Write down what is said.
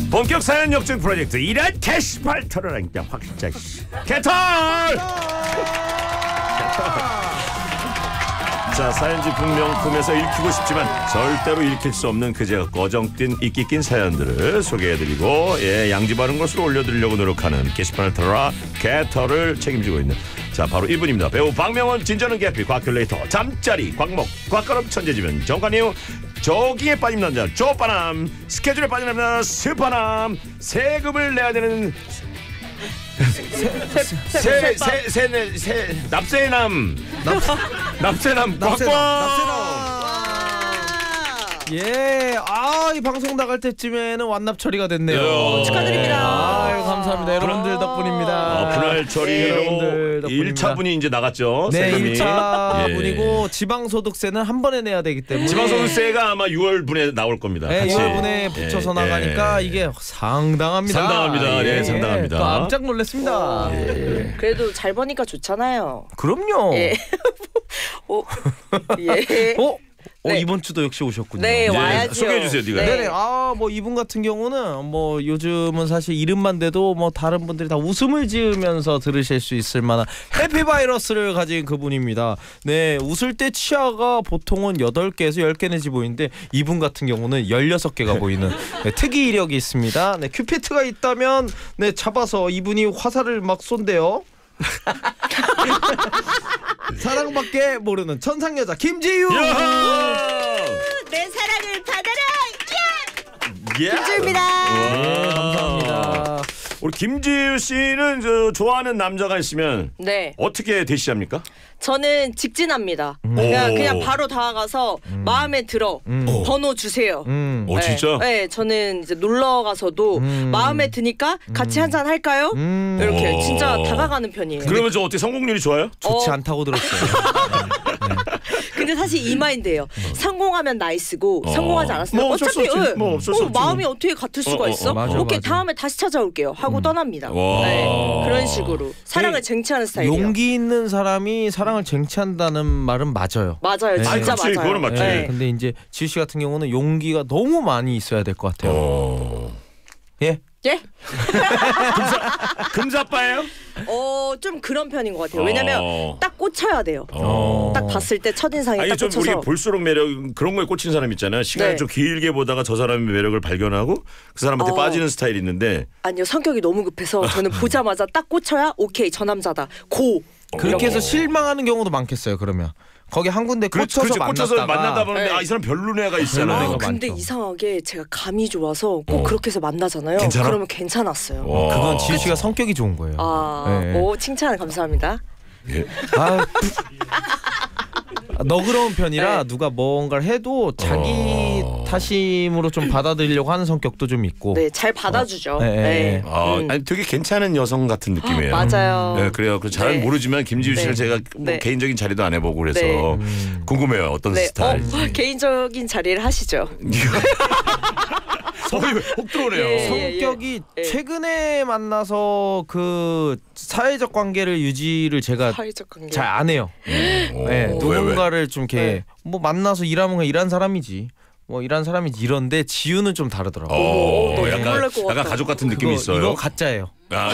본격 사연 역증 프로젝트 이란 게시판 털어라 그냥 확 진짜 개털. 자, 사연지 분명품에서 읽히고 싶지만 절대로 읽힐 수 없는 그제가 꺼정뛴 이끼 낀 사연들을 소개해드리고 양지 바른 것으로 올려드리려고 노력하는 게시판을 털어라 개털을 책임지고 있는 바로 이분입니다. 배우 박명원, 진저는 개피, 곽큘레이터, 잠자리, 곽목, 곽가람 천재지면 정관이유, 조깅에 빠진 남자 조빠남, 스케줄에 빠진 남자 스파남, 세금을 내야 되는 납세남 곽광. 예, 이 방송 나갈 때쯤에는 완납 처리가 됐네요. 축하드립니다. 감사합니다. 여러분들 덕분입니다. 분할 처리로 1차분이 이제 나갔죠. 네, 세금이. 1차분이고 지방소득세는 한 번에 내야 되기 때문에 지방소득세가 아마 6월분에 나올 겁니다. 네, 같이. 6월분에 붙여서 나가니까 이게 상당합니다. 상당합니다. 네, 상당합니다. 또 깜짝 놀랐습니다. 그래도 잘 버니까 좋잖아요. 그럼요. 예. 예. 네. 이번 주도 역시 오셨군요. 네, 와야죠. 소개해 주세요, 네가. 네네. 뭐 이분 같은 경우는 뭐 요즘은 사실 이름만 돼도 뭐 다른 분들이 다 웃음을 지으면서 들으실 수 있을 만한 해피바이러스를 가진 그분입니다. 네, 웃을 때 치아가 보통은 8개에서 10개 내지 보이는데 이분 같은 경우는 16개가 보이는 특이 이력이 있습니다. 네, 큐피트가 있다면 네, 잡아서 이분이 화살을 막 쏜대요. 사랑밖에 모르는 천상여자 김지유. 내 사랑을 받아라. 김지유입니다. 네, 감사합니다. 우리 김지유 씨는 좋아하는 남자가 있으면 네. 어떻게 대시합니까? 저는 직진합니다. 그냥 바로 다가가서 마음에 들어. 번호 주세요. 네. 진짜? 네, 저는 이제 놀러 가서도 마음에 드니까 같이 한잔 할까요? 이렇게 진짜 다가가는 편이에요. 그러면 저 어떻게 성공률이 좋아요? 좋지 않다고 들었어요. 근데 사실 이 마인드예요. 성공하면 나이스고 성공하지 않았으면 뭐 어쩔 수 없지. 뭐 어쩔 수 없지. 마음이 어떻게 같을 수가 있어? 맞아, 오케이, 맞아. 다음에 다시 찾아올게요 하고 떠납니다. 네, 그런 식으로 사랑을 쟁취하는 스타일이에요. 용기 있는 사람이 사랑을 쟁취한다는 말은 맞아요. 맞아요. 네. 진짜 그렇지, 맞아요. 그거는 맞지. 네. 근데 이제 지우 씨 같은 경우는 용기가 너무 많이 있어야 될 것 같아요. 예? 금사빠예요? 좀 그런 편인 것 같아요. 왜냐면 딱 꽂혀야 돼요. 딱 봤을 때 첫인상이 아니 딱 좀 꽂혀서. 우리 볼수록 매력 그런 거에 꽂힌 사람 있잖아요. 시간을 네. 좀 길게 보다가 저 사람의 매력을 발견하고 그 사람한테 빠지는 스타일이 있는데 아니요, 성격이 너무 급해서 저는 보자마자 딱 꽂혀야 오케이, 저 남자다. 고. 그렇게 해서 실망하는 경우도 많겠어요. 그러면 거기 한 군데 꽂혀서 꽂혀서 만나다 보는데 네. 이 사람 별로네 애가 있잖아. 별로네. 근데 많죠. 이상하게 제가 감이 좋아서 꼭 그렇게 해서 만나잖아요. 괜찮아? 그러면 괜찮았어요. 그건 지우 씨가 성격이 좋은 거예요. 네. 오, 칭찬 감사합니다. 너그러운 편이라 네. 누가 뭔가를 해도 자기 탓임으로 좀 받아들이려고 하는 성격도 좀 있고. 네, 잘 받아주죠. 네. 네. 아니 되게 괜찮은 여성 같은 느낌이에요. 맞아요. 네, 그래요. 잘 네. 모르지면 김지우 씨를 네. 제가 뭐 네. 개인적인 자리도 안 해보고 그래서 네. 궁금해요. 어떤 네. 스타일인지. 개인적인 자리를 하시죠. 혹 들어오네요. 예. 성격이 예. 최근에 만나서 그 사회적 관계를 유지를 제가 사회적 관계. 잘 안 해요. 네, 누군가를 좀 이렇게 뭐 만나서 일하면 그냥 일한 사람이지. 뭐 일한 사람이지 이런데 지우는 좀 다르더라고. 너 약간, 놀랄 것 같아. 약간 가족 같은 느낌이 있어요. 이거 가짜예요.